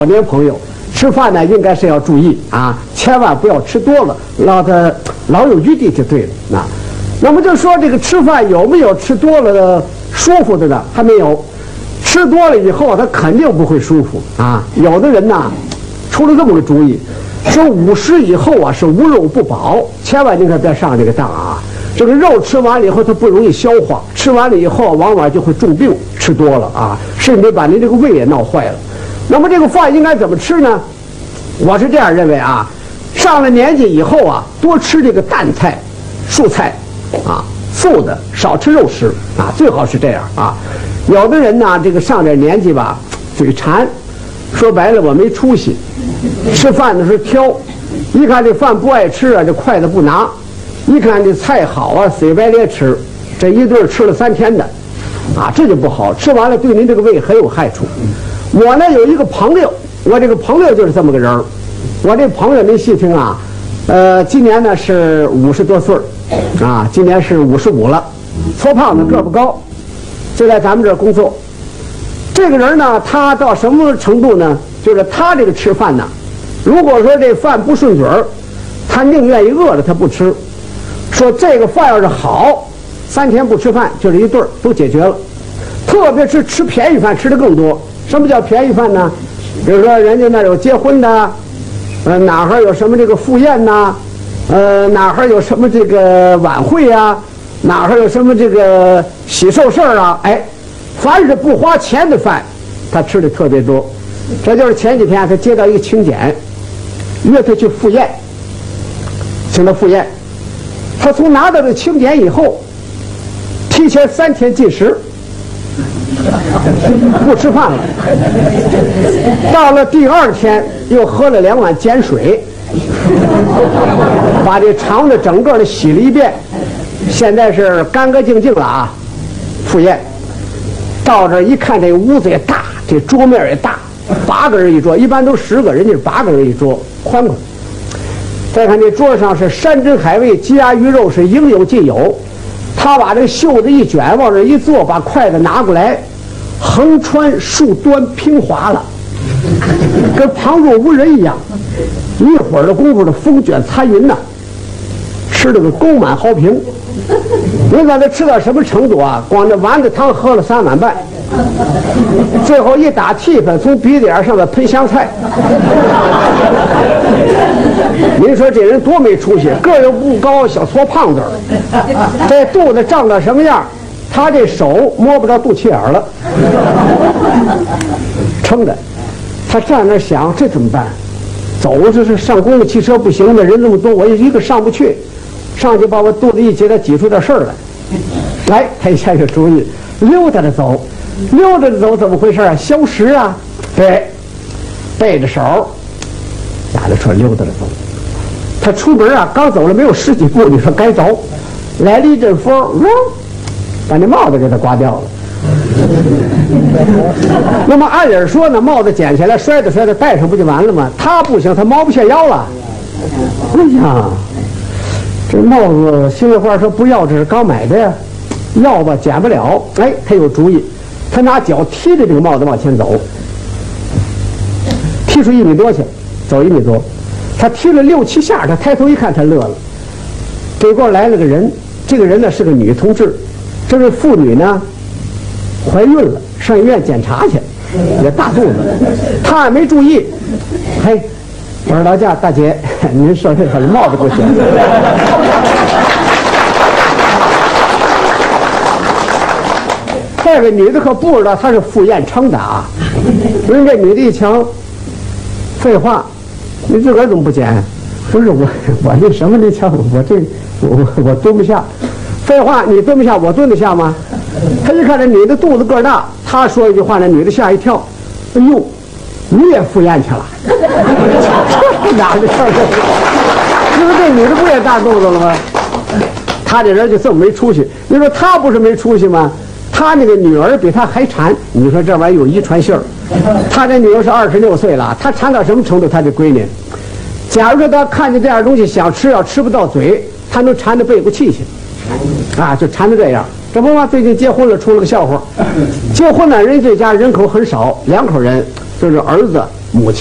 年朋友吃饭呢，应该是要注意啊，千万不要吃多了，让他老有余地就对了啊。那么就说这个吃饭有没有吃多了的舒服的呢？还没有。吃多了以后，他肯定不会舒服啊。有的人呢，出了这么个主意，说50以后啊是无肉不饱，千万你可别上这个当啊。这个肉吃完了以后，它不容易消化，吃完了以后往往就会重病。吃多了啊，甚至把您这个胃也闹坏了。那么这个饭应该怎么吃呢？我是这样认为啊，上了年纪以后啊，多吃这个淡菜、蔬菜啊，素的，少吃肉食啊，最好是这样啊。有的人呢，这个上点年纪吧，嘴馋，说白了我没出息，吃饭的时候挑，一看这饭不爱吃啊，这筷子不拿，一看这菜好啊，塞白咧吃，这一顿吃了3天的，啊，这就不好，吃完了对您这个胃很有害处。我呢有一个朋友，我这个朋友就是这么个人儿，我这朋友您细听啊，今年呢是50多岁啊，今年是55了，矬胖子，个儿不高。就在咱们这儿工作，这个人呢，他到什么程度呢？就是他这个吃饭呢，如果说这饭不顺嘴儿，他宁愿意饿了他不吃。说这个饭要是好，3天不吃饭，就这一顿都解决了。特别是吃便宜饭吃的更多。什么叫便宜饭呢？比如说人家那有结婚的，哪哈有什么这个赴宴呐，哪哈有什么这个晚会呀。哪还有什么这个喜寿事儿啊？哎，凡是不花钱的饭，他吃的特别多。这就是前几天他接到一个请柬，约他去赴宴，请他赴宴。他从拿到这请柬以后，提前3天禁食，不吃饭了。到了第2天，又喝了2碗碱水，把这肠子整个的洗了一遍。现在是干干净净了啊！赴宴到这一看，这屋子也大，这桌面也大，8个人一桌，一般都10个，人家是8个人一桌，宽宽。再看这桌上是山珍海味、鸡鸭鱼肉是应有尽有。他把这个袖子一卷，往这一坐，把筷子拿过来，横穿竖端平滑了，跟旁若无人一样。一会儿的功夫的风卷残云呐，吃了个沟满壕平。您看他吃到什么程度啊？光这丸子汤喝了3碗半，最后一打气氛，从鼻子眼上面喷香菜。您说这人多没出息，个儿又不高，小矬胖子，这肚子胀到什么样？他这手摸不着肚脐眼了，撑的。他站那想，这怎么办？走这是上公共汽车不行的，人这么多，我一个上不去。上去把我肚子一挤，他挤出点事儿来。来，他一下有主意，溜达着走，溜达着走，怎么回事啊？消食啊！对，背着手，打着车溜达着走。他出门啊，刚走了没有10几步，你说该走，来了一阵风，把那帽子给他刮掉了。那么按理说呢，帽子捡起来摔着摔着戴上不就完了吗？他不行，他猫不下腰了。哎呀！这帽子心里话说不要，这是刚买的呀，要吧捡不了。哎，他有主意，他拿脚踢着这个帽子往前走，踢出1米多去，走1米多，他踢了6、7下，他抬头一看，他乐了。这块来了个人，这个人呢是个女同志，这位妇女呢怀孕了，上医院检查去，也大肚子，他也没注意，嘿。我说老家大姐，您说这把帽子给我捡。这个女的可不知道她是赴宴称的啊。人这女的一瞧，废话，你自个儿怎么不捡？不是我那什么你瞧我蹲不下。废话，你蹲不下，我蹲得下吗？他一看这女的肚子个儿大，他说一句话，那女的吓一跳，哎呦！你也赴宴去了？这哪的事儿？因为这女的不也大肚子了吗？他这人就这么没出息。你说他不是没出息吗？他那个女儿比他还馋。你说这玩意儿有遗传性。他这女儿是26岁了，他馋到什么程度？他这闺女，假如说他看见这样东西想吃，要吃不到嘴，他能馋得背过气去，啊，就馋得这样。这不嘛，最近结婚了，出了个笑话。结婚呢，人这家人口很少，2口人。就是儿子母亲。